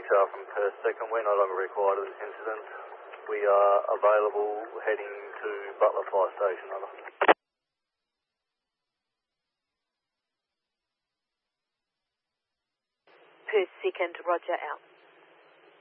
6R from Perth Second. We're no longer required of this incident. We are available heading to Butler Fire Station. Over. Perth Second, roger, out.